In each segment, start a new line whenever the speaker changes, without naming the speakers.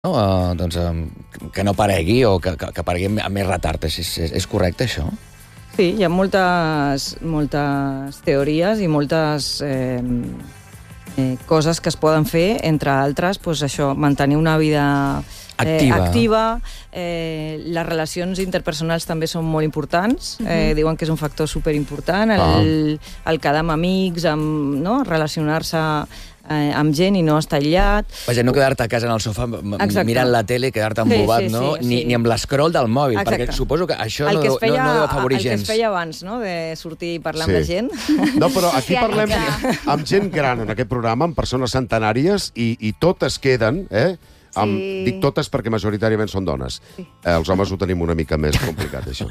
no? Doncs, que no aparegui o que aparegui amb més retard. És correcte, això?
Sí, hi ha moltes teories i moltes coses que es poden fer, entre altres, doncs això, mantenir una vida activa. Les relacions interpersonals també són molt importants. Diuen que és un factor superimportant. El quedar amb amics, relacionar-se amb gent i no estar aïllat.
Vaja, no quedar-te a casa en el sofà mirant la tele i quedar-te embobat, no? Ni amb l'escroll del mòbil, perquè suposo que això no deu afavorir gens.
El que es feia abans, no?, de sortir i parlar amb la gent.
No, però aquí parlem amb gent gran en aquest programa, amb persones centenàries, i totes queden, dic totes perquè majoritàriament són dones. Els homes ho tenim una mica més complicat, això.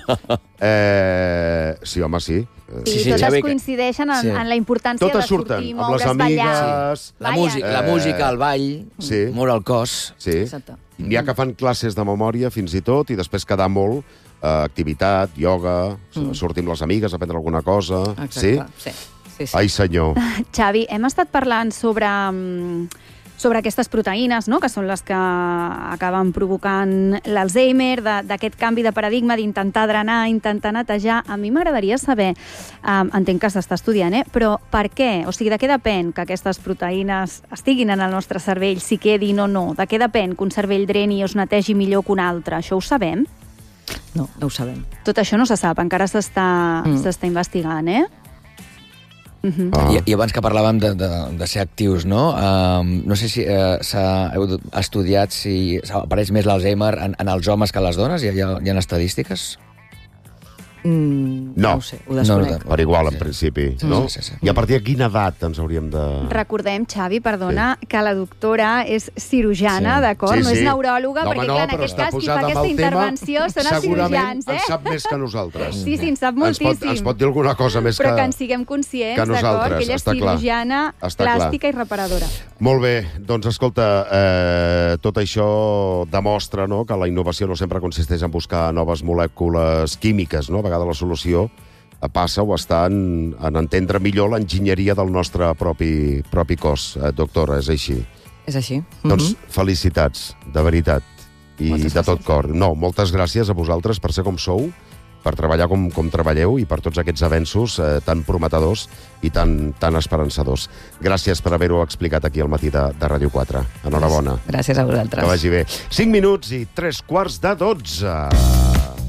Sí, home, sí.
Sí, totes coincideixen en la importància de sortir, moure's, ballar.
La música, el ball, moure el cos.
N'hi ha que fan classes de memòria, fins i tot, i després quedar molt, activitat, ioga, sortir amb les amigues, aprendre alguna cosa. Sí? Ai, senyor.
Xavi, hem estat parlant sobre aquestes proteïnes, que són les que acaben provocant l'Alzheimer, d'aquest canvi de paradigma, d'intentar drenar, intentar netejar. A mi m'agradaria saber, entenc que s'està estudiant, però per què? O sigui, de què depèn que aquestes proteïnes estiguin en el nostre cervell, si quedin o no? De què depèn que un cervell dreni o es netegi millor que un altre? Això ho sabem?
No, no ho sabem.
Tot això no se sap, encara s'està investigant,
I abans que parlàvem de ser actius, no? No sé si s'ha estudiat si apareix més l'Alzheimer en els homes que en les dones? Hi ha estadístiques?
No
ho sé, ho desconec.
Per igual, en principi. I a partir de quina edat ens hauríem de...
Recordem, Xavi, perdona, que la doctora és cirurgiana, d'acord? No és neuròloga, perquè clar, en aquest cas, qui fa aquesta intervenció són els cirurgians,
en sap més que nosaltres.
Sí, en sap moltíssim.
Ens pot dir alguna cosa més que
nosaltres. Però que en siguem conscients, d'acord? Que ella és cirurgiana plàstica i reparadora.
Molt bé, doncs escolta, tot això demostra que la innovació no sempre consisteix en buscar noves molècules químiques, no? A vegades la solució passa o està en entendre millor l'enginyeria del nostre propi cos, doctora, és així?
És així.
Doncs felicitats, de veritat, i de tot cor. No, moltes gràcies a vosaltres per ser com sou, per treballar com treballeu i per tots aquests avenços tan prometedors i tan esperançadors. Gràcies per haver-ho explicat aquí al matí de Ràdio 4. Enhorabona.
Gràcies a vosaltres.
Que vagi bé. 5 minuts i 3 quarts de 12.